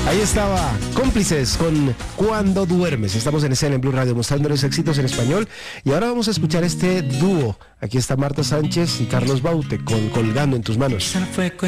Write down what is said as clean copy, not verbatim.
Ahí estaba Cómplices con Cuando Duermes. Estamos en escena en Blue Radio mostrando los éxitos en español. Y ahora vamos a escuchar este dúo. Aquí está Marta Sánchez y Carlos Baute con Colgando en tus manos.